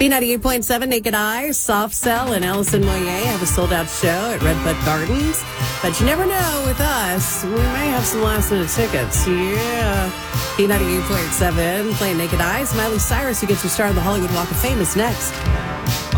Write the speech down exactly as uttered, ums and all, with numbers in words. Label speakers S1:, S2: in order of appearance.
S1: B ninety-eight point seven, Naked Eyes, Soft Cell, and Allison Moyer have a sold-out show at Redbud Gardens. But you never know with us. We may have some last-minute tickets. Yeah. B ninety-eight point seven, playing Naked Eyes. Miley Cyrus, who gets her start on the Hollywood Walk of Fame, is next.